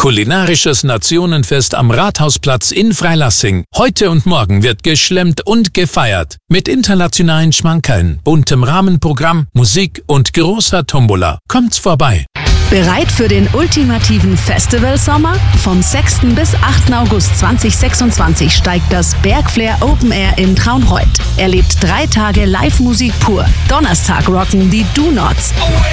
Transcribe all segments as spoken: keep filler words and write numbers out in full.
Kulinarisches Nationenfest am Rathausplatz in Freilassing. Heute und morgen wird geschlemmt und gefeiert. Mit internationalen Schmankerln, buntem Rahmenprogramm, Musik und großer Tombola. Kommt's vorbei. Bereit für den ultimativen Festivalsommer? Vom sechsten bis achten August zweitausendsechsundzwanzig steigt das Bergflair Open Air in Traunreut. Erlebt drei Tage Live-Musik pur. Donnerstag rocken die Do Nots,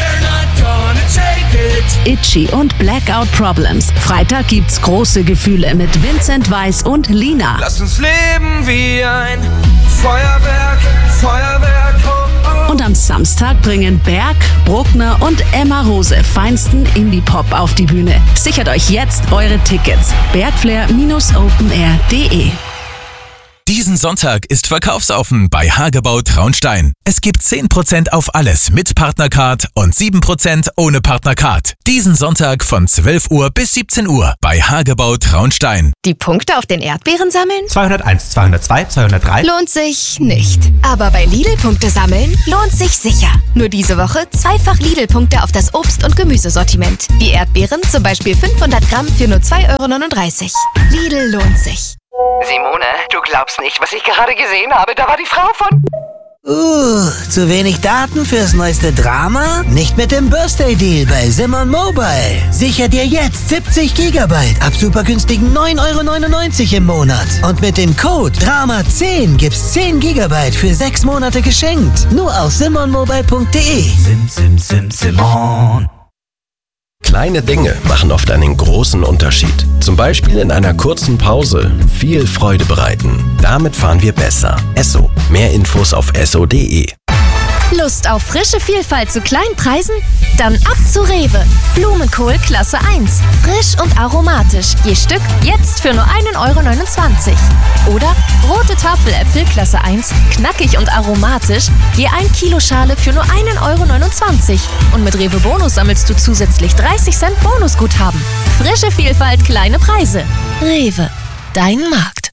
Itchy und Blackout Problems. Freitag gibt's große Gefühle mit Vincent Weiss und Lina. Lass uns leben wie ein Feuerwerk, Feuerwerk. Oh, oh. Und am Samstag bringen Berg, Bruckner und Emma Rose feinsten Indie-Pop auf die Bühne. Sichert euch jetzt eure Tickets. bergflair Bindestrich open air punkt de. Diesen Sonntag ist Verkaufsoffen bei Hagebau Traunstein. Es gibt zehn Prozent auf alles mit Partnercard und sieben Prozent ohne Partnercard. Diesen Sonntag von zwölf Uhr bis siebzehn Uhr bei Hagebau Traunstein. Die Punkte auf den Erdbeeren sammeln? zweihunderteins, zweihundertzwei, zweihundertdrei. Lohnt sich nicht. Aber bei Lidl Punkte sammeln lohnt sich sicher. Nur diese Woche zweifach Lidl Punkte auf das Obst- und Gemüsesortiment. Wie Erdbeeren, zum Beispiel fünfhundert Gramm für nur zwei Euro neununddreißig. Lidl lohnt sich. Simone, du glaubst nicht, was ich gerade gesehen habe. Da war die Frau von... Uh, zu wenig Daten fürs neueste Drama? Nicht mit dem Birthday Deal bei Simon Mobile. Sicher dir jetzt siebzig Gigabyte ab super günstigen neun Euro neunundneunzig im Monat. Und mit dem Code Drama zehn gibt's zehn Gigabyte für sechs Monate geschenkt. Nur auf simon mobile punkt de. Sim, sim, sim, Simon. Kleine Dinge machen oft einen großen Unterschied. Zum Beispiel in einer kurzen Pause viel Freude bereiten. Damit fahren wir besser. Esso. Mehr Infos auf esso punkt de. Lust auf frische Vielfalt zu kleinen Preisen? Dann ab zu Rewe. Blumenkohl Klasse eins. Frisch und aromatisch. Je Stück jetzt für nur ein Euro neunundzwanzig. Oder rote Tafeläpfel Klasse eins. Knackig und aromatisch. Je ein Kilo Schale für nur ein Euro neunundzwanzig. Und mit Rewe Bonus sammelst du zusätzlich dreißig Cent Bonusguthaben. Frische Vielfalt, kleine Preise. Rewe. Dein Markt.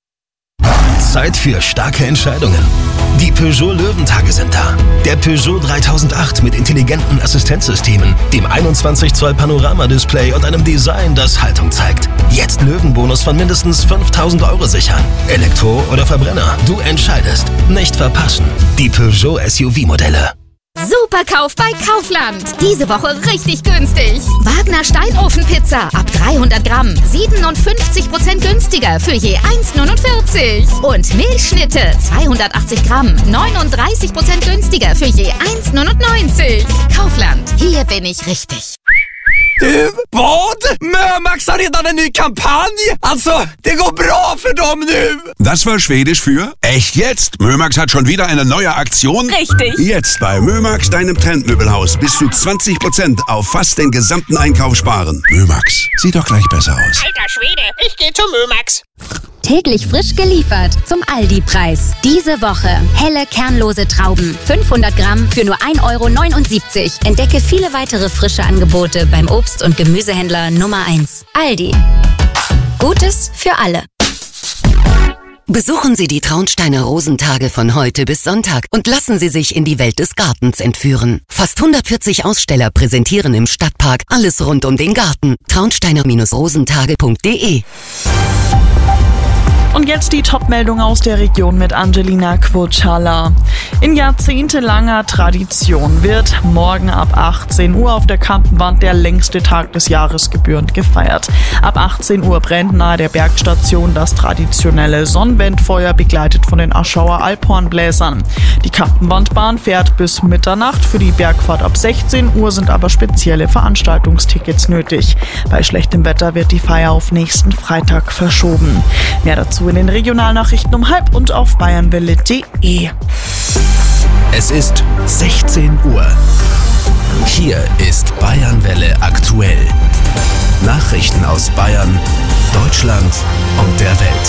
Zeit für starke Entscheidungen. Die Peugeot Löwentage sind da. Der Peugeot dreitausendacht mit intelligenten Assistenzsystemen, dem einundzwanzig Zoll Panoramadisplay und einem Design, das Haltung zeigt. Jetzt Löwenbonus von mindestens fünftausend Euro sichern. Elektro oder Verbrenner, du entscheidest. Nicht verpassen. Die Peugeot S U V-Modelle. Superkauf bei Kaufland. Diese Woche richtig günstig. Wagner Steinofenpizza ab dreihundert Gramm. siebenundfünfzig Prozent günstiger für je eins neunundvierzig. Und Milchschnitte zweihundertachtzig Gramm. neununddreißig Prozent günstiger för je eins neunundneunzig. Kaufland. Hier bin ich richtig. Du, vad? Mömax har redan en ny kampanj! Alltså, det går bra för dem nu! Das war Schwedisch für echt jetzt. Mömax hat schon wieder eine neue Aktion. Richtig. Jetzt bei Mömax, deinem Trendmöbelhaus, bis zu zwanzig Prozent auf fast den gesamten Einkauf sparen. Mömax, sieht doch gleich besser aus. Alter Schwede, ich gehe zu Mömax. Täglich frisch geliefert zum Aldi-Preis. Diese Woche helle, kernlose Trauben. fünfhundert Gramm für nur ein Euro neunundsiebzig. Entdecke viele weitere frische Angebote beim Obst- und Gemüsehändler Nummer eins. Aldi. Gutes für alle. Besuchen Sie die Traunsteiner Rosentage von heute bis Sonntag und lassen Sie sich in die Welt des Gartens entführen. Fast hundertvierzig Aussteller präsentieren im Stadtpark alles rund um den Garten. traunsteiner Rosentage punkt de. Und jetzt die Top-Meldung aus der Region mit Angelina Quocala. In jahrzehntelanger Tradition wird morgen ab achtzehn Uhr auf der Kampenwand der längste Tag des Jahres gebührend gefeiert. Ab achtzehn Uhr brennt nahe der Bergstation das traditionelle Sonnenwendfeuer, begleitet von den Aschauer Alphornbläsern. Die Kampenwandbahn fährt bis Mitternacht. Für die Bergfahrt ab sechzehn Uhr sind aber spezielle Veranstaltungstickets nötig. Bei schlechtem Wetter wird die Feier auf nächsten Freitag verschoben. Mehr dazu in den Regionalnachrichten um halb und auf bayernwelle punkt de. Es ist sechzehn Uhr. Hier ist Bayernwelle aktuell. Nachrichten aus Bayern, Deutschland und der Welt.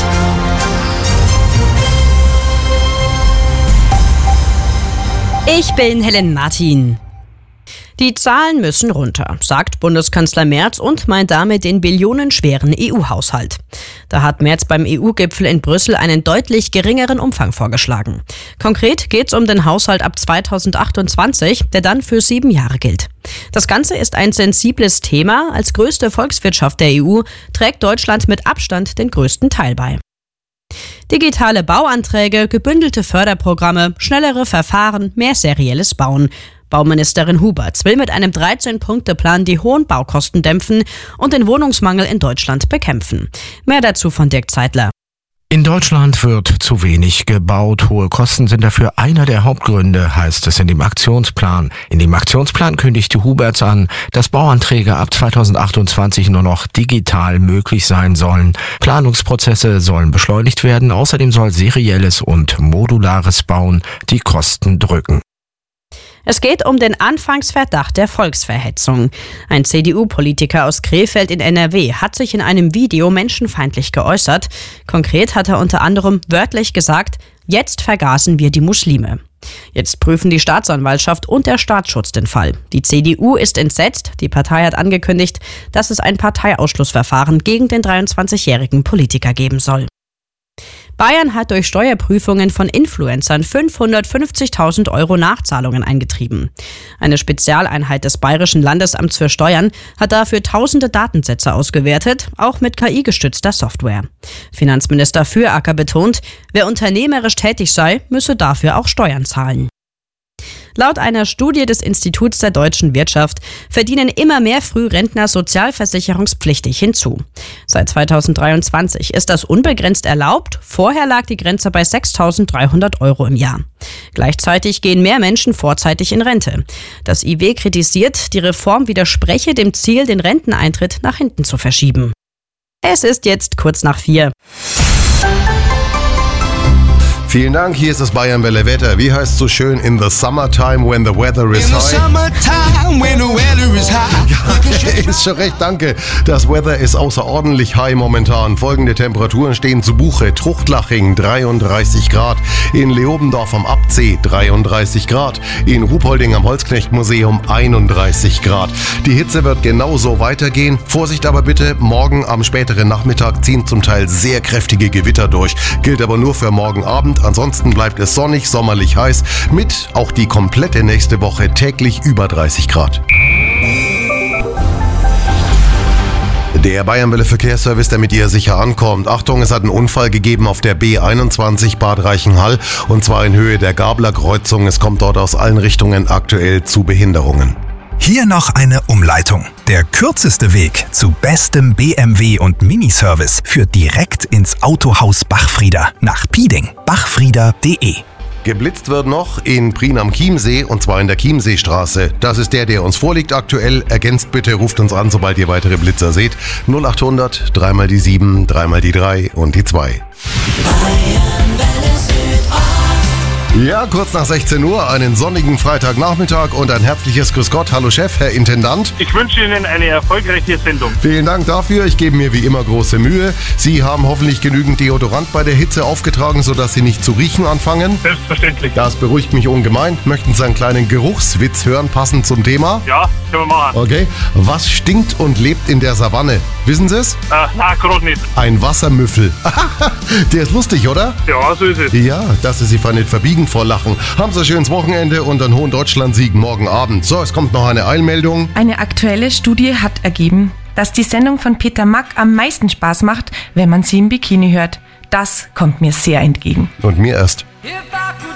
Ich bin Helen Martin. Die Zahlen müssen runter, sagt Bundeskanzler Merz und meint damit den billionenschweren E U-Haushalt. Da hat Merz beim E U-Gipfel in Brüssel einen deutlich geringeren Umfang vorgeschlagen. Konkret geht es um den Haushalt ab zweitausendachtundzwanzig, der dann für sieben Jahre gilt. Das Ganze ist ein sensibles Thema. Als größte Volkswirtschaft der E U trägt Deutschland mit Abstand den größten Teil bei. Digitale Bauanträge, gebündelte Förderprogramme, schnellere Verfahren, mehr serielles Bauen. Bauministerin Huberts will mit einem dreizehn-Punkte-Plan die hohen Baukosten dämpfen und den Wohnungsmangel in Deutschland bekämpfen. Mehr dazu von Dirk Zeitler. In Deutschland wird zu wenig gebaut. Hohe Kosten sind dafür einer der Hauptgründe, heißt es in dem Aktionsplan. In dem Aktionsplan kündigte Huberts an, dass Bauanträge ab zweitausendachtundzwanzig nur noch digital möglich sein sollen. Planungsprozesse sollen beschleunigt werden. Außerdem soll serielles und modulares Bauen die Kosten drücken. Es geht um den Anfangsverdacht der Volksverhetzung. Ein C D U-Politiker aus Krefeld in N R W hat sich in einem Video menschenfeindlich geäußert. Konkret hat er unter anderem wörtlich gesagt, jetzt vergaßen wir die Muslime. Jetzt prüfen die Staatsanwaltschaft und der Staatsschutz den Fall. Die C D U ist entsetzt. Die Partei hat angekündigt, dass es ein Parteiausschlussverfahren gegen den dreiundzwanzigjährigen Politiker geben soll. Bayern hat durch Steuerprüfungen von Influencern fünfhundertfünfzigtausend Euro Nachzahlungen eingetrieben. Eine Spezialeinheit des Bayerischen Landesamts für Steuern hat dafür tausende Datensätze ausgewertet, auch mit K I-gestützter Software. Finanzminister Füracker betont, wer unternehmerisch tätig sei, müsse dafür auch Steuern zahlen. Laut einer Studie des Instituts der deutschen Wirtschaft verdienen immer mehr Frührentner sozialversicherungspflichtig hinzu. Seit zweitausenddreiundzwanzig ist das unbegrenzt erlaubt. Vorher lag die Grenze bei sechstausenddreihundert Euro im Jahr. Gleichzeitig gehen mehr Menschen vorzeitig in Rente. Das I W kritisiert, die Reform widerspreche dem Ziel, den Renteneintritt nach hinten zu verschieben. Es ist jetzt kurz nach vier. Vielen Dank, hier ist das Bayern-Welle Wetter. Wie heißt es so schön? In the summertime when the weather is high. In the summertime when the weather is high. Ist schon recht, danke. Das Weather ist außerordentlich high momentan. Folgende Temperaturen stehen zu Buche. Truchtlaching dreiunddreißig Grad. In Leobendorf am Abzee dreiunddreißig Grad. In Ruhpolding am Holzknecht-Museum einunddreißig Grad. Die Hitze wird genauso weitergehen. Vorsicht aber bitte, morgen am späteren Nachmittag ziehen zum Teil sehr kräftige Gewitter durch. Gilt aber nur für morgen Abend. Ansonsten bleibt es sonnig, sommerlich heiß, mit auch die komplette nächste Woche täglich über dreißig Grad. Der Bayern-Welle Verkehrsservice, der mit ihr sicher ankommt. Achtung, es hat einen Unfall gegeben auf der B einundzwanzig Bad Reichenhall und zwar in Höhe der Gabler-Kreuzung. Es kommt dort aus allen Richtungen aktuell zu Behinderungen. Hier noch eine Umleitung. Der kürzeste Weg zu bestem B M W und Miniservice führt direkt ins Autohaus Bachfrieder nach Pieding. bachfrieder punkt de. Geblitzt wird noch in Prien am Chiemsee und zwar in der Chiemseestraße. Das ist der, der uns vorliegt aktuell. Ergänzt bitte, ruft uns an, sobald ihr weitere Blitzer seht. null achthundert, dreimal die sieben, dreimal die drei und die zwei. Ja, kurz nach sechzehn Uhr, einen sonnigen Freitagnachmittag und ein herzliches Grüß Gott. Hallo Chef, Herr Intendant. Ich wünsche Ihnen eine erfolgreiche Sendung. Vielen Dank dafür. Ich gebe mir wie immer große Mühe. Sie haben hoffentlich genügend Deodorant bei der Hitze aufgetragen, sodass Sie nicht zu riechen anfangen. Selbstverständlich. Das beruhigt mich ungemein. Möchten Sie einen kleinen Geruchswitz hören, passend zum Thema? Ja, können wir machen. Okay. Was stinkt und lebt in der Savanne? Wissen Sie es? Äh, na, gerade nicht. Ein Wassermüffel. Der ist lustig, oder? Ja, so ist es. Ja, dass Sie sich nicht verbiegen vor Lachen. Haben Sie ein schönes Wochenende und einen hohen Deutschlandsieg morgen Abend. So, es kommt noch eine Eilmeldung. Eine aktuelle Studie hat ergeben, dass die Sendung von Peter Mack am meisten Spaß macht, wenn man sie im Bikini hört. Das kommt mir sehr entgegen. Und mir erst. If I could